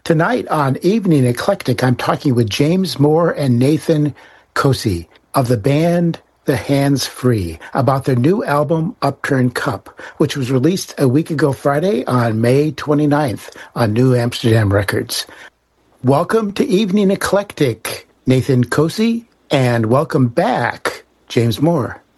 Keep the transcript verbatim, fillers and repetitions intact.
Tonight on Evening Eclectic, I'm talking with James Moore and Nathan Kosey of the band The Hands Free about their new album, Upturned Cup, which was released a week ago Friday on May twenty-ninth on New Amsterdam Records. Welcome to Evening Eclectic, Nathan Kosey, and welcome back, James Moore.